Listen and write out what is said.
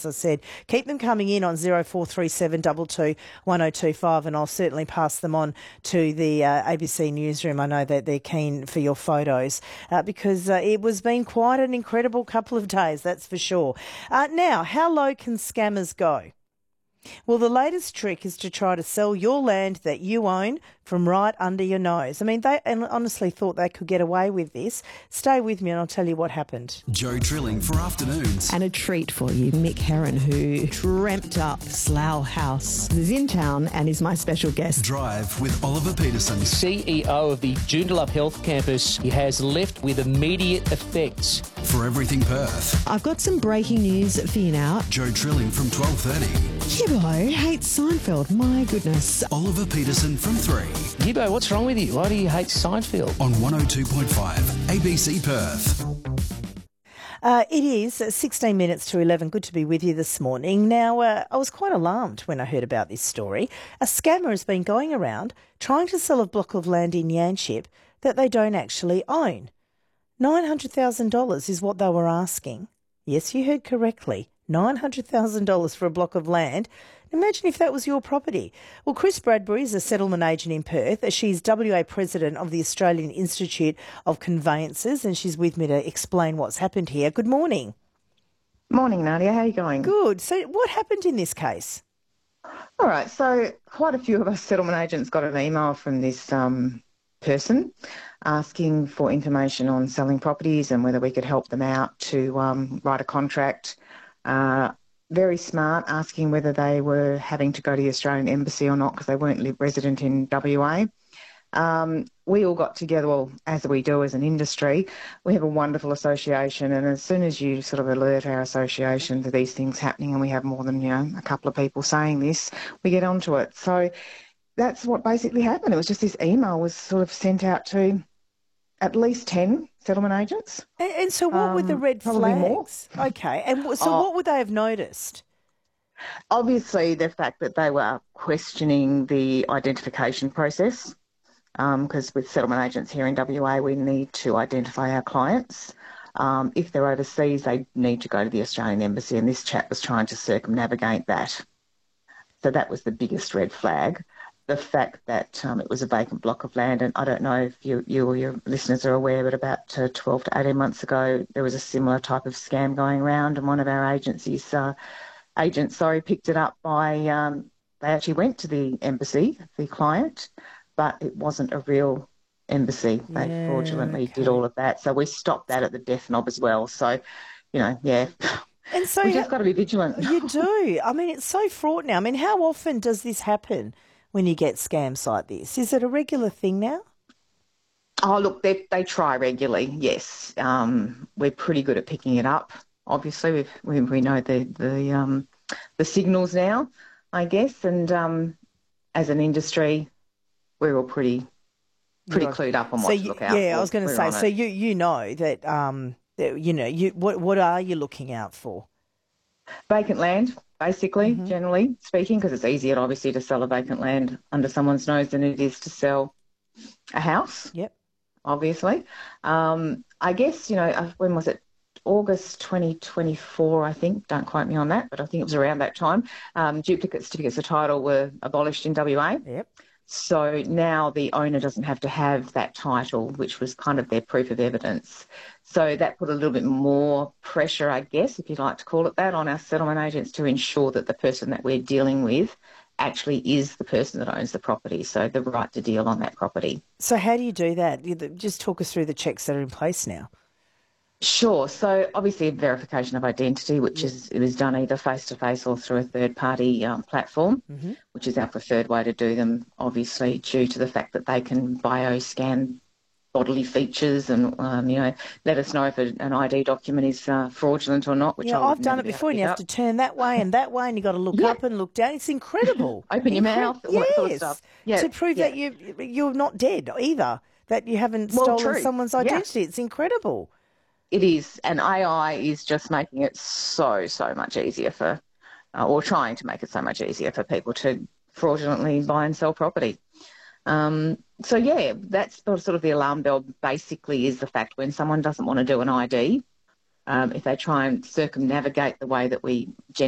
as I said. Keep them coming in on 0437 22 1025 and I'll certainly pass them on to the ABC Newsroom. I know that they're keen for your photos because it was been quite an incredible couple of days, that's for sure. Now, how low can scammers go? Well, the latest trick is to try to sell your land that you own from right under your nose. I mean, they honestly thought they could get away with this. Stay with me and I'll tell you what happened. Joe Trilling for Afternoons. And a treat for you, Mick Heron, who dreamt up Slough House, is in town and is my special guest. Drive with Oliver Peterson. CEO of the Joondalup Health Campus. He has left with immediate effects. For everything Perth. I've got some breaking news for you now. Joe Trilling from 12:30. Gibbo hates Seinfeld, my goodness. Oliver Peterson from 3. Gibbo, what's wrong with you? Why do you hate Seinfeld? On 102.5 ABC Perth. It is 16 minutes to 11. Good to be with you this morning. Now, I was quite alarmed when I heard about this story. A scammer has been going around trying to sell a block of land in Yanchep that they don't actually own. $900,000 is what they were asking. Yes, you heard correctly. $900,000 for a block of land. Imagine if that was your property. Well, Chris Bradbury is a settlement agent in Perth. She's WA President of the Australian Institute of Conveyancers, and she's with me to explain what's happened here. Good morning. Morning, Nadia. How are you going? Good. So what happened in this case? All right. So quite a few of us settlement agents got an email from this person asking for information on selling properties and whether we could help them out to write a contract. Very smart, asking whether they were having to go to the Australian Embassy or not because they weren't resident in WA. We all got together, well, as we do as an industry. We have a wonderful association, and as soon as you sort of alert our association to these things happening, and we have more than, a couple of people saying this, we get onto it. So that's what basically happened. It was just this email was sort of sent out to at least 10 settlement agents. And so what were the red flags? More. Okay. And so what would they have noticed? Obviously, the fact that they were questioning the identification process, because with settlement agents here in WA, we need to identify our clients. If they're overseas, they need to go to the Australian Embassy, and this chap was trying to circumnavigate that. So that was the biggest red flag. The fact that it was a vacant block of land, and I don't know if you or your listeners are aware, but about 12 to 18 months ago, there was a similar type of scam going around, and one of our agents picked it up by, they actually went to the embassy, the client, but it wasn't a real embassy. They fraudulently did all of that. So we stopped that at the death knob as well. So, yeah. And so we just got to be vigilant. You do. I mean, it's so fraught now. I mean, how often does this happen when you get scams like this? Is it a regular thing now? Oh, look, they try regularly, yes. We're pretty good at picking it up. Obviously, we know the signals now, I guess, and as an industry, we're all pretty clued up on what to look out for. Yeah, I was going to say, so you know that, what are you looking out for? Vacant land, basically, generally speaking, because it's easier, obviously, to sell a vacant land under someone's nose than it is to sell a house. Yep. Obviously. I guess, when was it? August 2024, I think. Don't quote me on that, but I think it was around that time. Duplicate certificates of title were abolished in WA. Yep. So now the owner doesn't have to have that title, which was kind of their proof of evidence. So that put a little bit more pressure, I guess, if you'd like to call it that, on our settlement agents to ensure that the person that we're dealing with actually is the person that owns the property, so the right to deal on that property. So how do you do that? Just talk us through the checks that are in place now. Sure. So obviously verification of identity, which is done either face-to-face or through a third-party platform, which is our preferred way to do them, obviously, due to the fact that they can bioscan bodily features and, let us know if an ID document is fraudulent or not. Which I've done it before, and you have to turn that way, and you've got to look up and look down. It's incredible. Open your mouth, all that sort of stuff. Yeah. To prove that you're not dead either, that you haven't stolen someone's identity. Yeah. It's incredible. It is, and AI is just making it so much easier or trying to make it so much easier for people to fraudulently buy and sell property. That's sort of the alarm bell basically, is the fact when someone doesn't want to do an ID, if they try and circumnavigate the way that we